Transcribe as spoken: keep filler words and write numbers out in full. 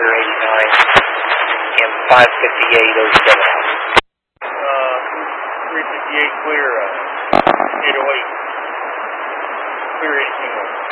clear eighty-nine, and five fifty-eight oh seven. Uh, three fifty-eight clear, uh, eight oh eight. Clear eighty-two.